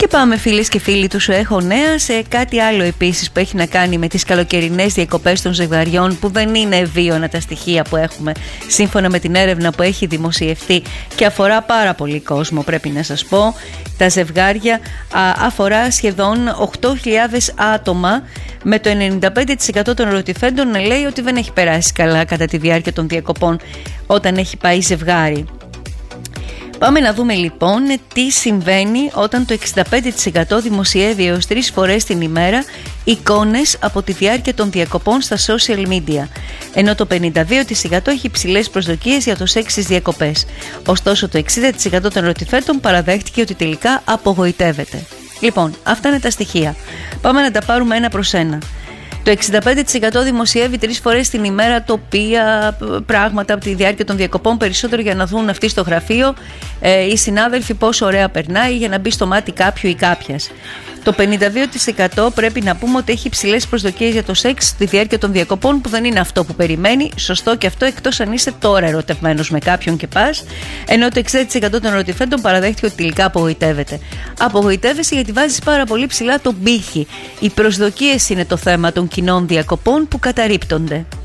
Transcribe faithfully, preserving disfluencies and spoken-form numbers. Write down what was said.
Και πάμε φίλες και φίλοι του Σου Έχω Νέα σε κάτι άλλο επίσης που έχει να κάνει με τις καλοκαιρινές διακοπές των ζευγαριών, που δεν είναι ευίωνα τα στοιχεία που έχουμε σύμφωνα με την έρευνα που έχει δημοσιευτεί και αφορά πάρα πολύ κόσμο, πρέπει να σας πω. Τα ζευγάρια α, αφορά σχεδόν οκτώ χιλιάδες άτομα, με το ενενήντα πέντε τοις εκατό των ερωτηθέντων να λέει ότι δεν έχει περάσει καλά κατά τη διάρκεια των διακοπών όταν έχει πάει ζευγάρι. Πάμε να δούμε λοιπόν τι συμβαίνει όταν το εξήντα πέντε τοις εκατό δημοσιεύει έως τρεις φορές την ημέρα εικόνες από τη διάρκεια των διακοπών στα social media, ενώ το πενήντα δύο τοις εκατό έχει υψηλές προσδοκίες για το σεξ στις διακοπές. Ωστόσο το εξήντα τοις εκατό των ερωτηθέντων παραδέχτηκε ότι τελικά απογοητεύεται. Λοιπόν, αυτά είναι τα στοιχεία. Πάμε να τα πάρουμε ένα προς ένα. Το εξήντα πέντε τοις εκατό δημοσιεύει τρεις φορές την ημέρα τοπία, πράγματα από τη διάρκεια των διακοπών, περισσότερο για να δουν αυτοί στο γραφείο, ε, οι συνάδελφοι πόσο ωραία περνάει, για να μπει στο μάτι κάποιου ή κάποιας. Το πενήντα δύο τοις εκατό πρέπει να πούμε ότι έχει υψηλές προσδοκίες για το σεξ στη διάρκεια των διακοπών, που δεν είναι αυτό που περιμένει. Σωστό και αυτό, εκτός αν είσαι τώρα ερωτευμένος με κάποιον και πας. Ενώ το εξήντα τοις εκατό των ερωτηθέντων παραδέχτηκε ότι τελικά απογοητεύεται. Απογοητεύεσαι γιατί βάζεις πάρα πολύ ψηλά τον πύχη. Οι προσδοκίες είναι το θέμα των κοινών διακοπών που καταρρίπτονται.